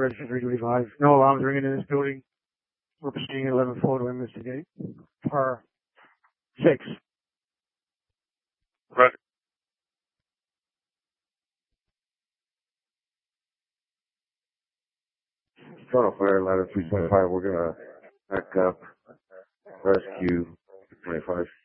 registered 325. No alarms ringing in this building. We're proceeding at 11:4 to investigate. Par 6. Roger. Toronto Fire Ladder 325. We're gonna back up. Rescue 25.